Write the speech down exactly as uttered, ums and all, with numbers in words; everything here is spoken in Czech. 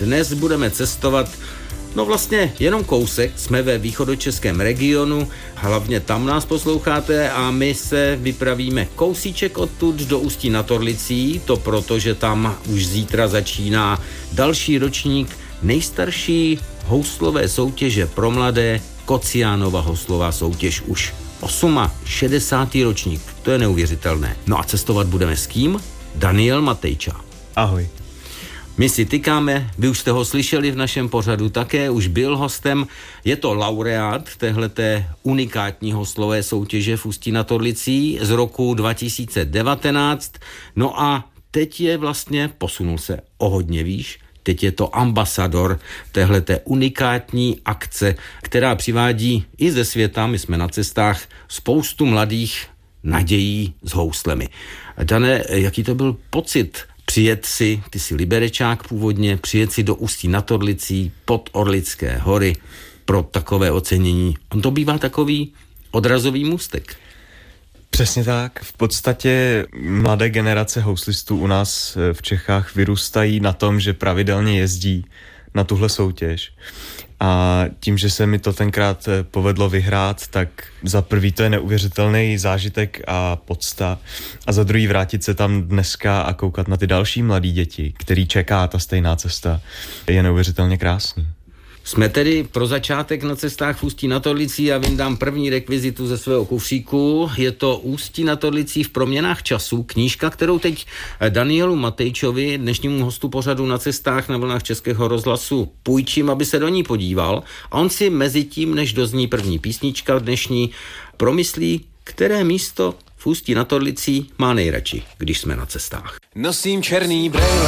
dnes budeme cestovat, no vlastně jenom kousek, jsme ve východočeském regionu, hlavně tam nás posloucháte a my se vypravíme kousíček odtud do Ústí nad Orlicí, to proto, že tam už zítra začíná další ročník nejstarší houslové soutěže pro mladé, Kociánova houslová soutěž už šedesátý osmý ročník, to je neuvěřitelné. No a cestovat budeme s kým? Daniel Matejča. Ahoj. My si tykáme, vy už jste ho slyšeli v našem pořadu také, už byl hostem, je to laureát téhleté unikátní houslové soutěže v Ústí nad Orlicí z roku dva tisíce devatenáct, no a teď je vlastně, posunul se o hodně výš, teď je to ambasador téhleté unikátní akce, která přivádí i ze světa, my jsme na cestách, spoustu mladých nadějí s houslemi. Dane, jaký to byl pocit přijet si, ty jsi Liberečák původně, přijet si do Ústí nad Orlicí pod Orlické hory pro takové ocenění. On to bývá takový odrazový můstek. Přesně tak. V podstatě mladé generace houslistů u nás v Čechách vyrůstají na tom, že pravidelně jezdí na tuhle soutěž. A tím, že se mi to tenkrát povedlo vyhrát, tak za prvý to je neuvěřitelný zážitek a podsta. A za druhý vrátit se tam dneska a koukat na ty další mladý děti, který čeká ta stejná cesta, je neuvěřitelně krásný. Jsme tedy pro začátek na cestách v Ústí nad Orlicí a vyndám první rekvizitu ze svého kufříku. Je to Ústí nad Orlicí v proměnách času, knížka, kterou teď Danielu Matejčovi, dnešnímu hostu pořadu Na cestách na vlnách Českého rozhlasu, půjčím, aby se do ní podíval. A on si mezi tím, než dozní první písnička dnešní, promyslí, které místo v Ústí nad Orlicí má nejradši, když jsme na cestách. Nosím černý brejle.